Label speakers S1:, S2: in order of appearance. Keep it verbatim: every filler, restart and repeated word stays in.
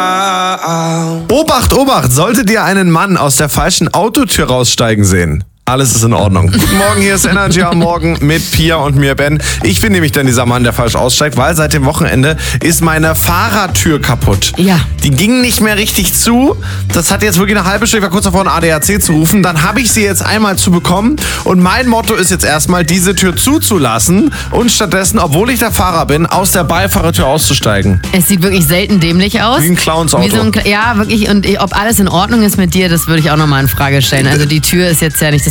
S1: Obacht, Obacht, solltet ihr einen Mann aus der falschen Autotür raussteigen sehen? Alles ist in Ordnung. Guten Morgen, hier ist Energy am Morgen mit Pia und mir, Ben. Ich bin nämlich dann dieser Mann, der falsch aussteigt, weil seit dem Wochenende ist meine Fahrertür kaputt.
S2: Ja.
S1: Die ging nicht mehr richtig zu. Das hat jetzt wirklich eine halbe Stunde, ich war kurz davor, einen A D A C zu rufen. Dann habe ich sie jetzt einmal zu bekommen. Und mein Motto ist jetzt erstmal, diese Tür zuzulassen und stattdessen, obwohl ich der Fahrer bin, aus der Beifahrertür auszusteigen.
S2: Es sieht wirklich selten dämlich aus.
S1: Wie ein Clownsauto.
S2: Wie so ein, ja, wirklich. Und ob alles in Ordnung ist mit dir, das würde ich auch nochmal in Frage stellen. Also die Tür ist jetzt ja nicht das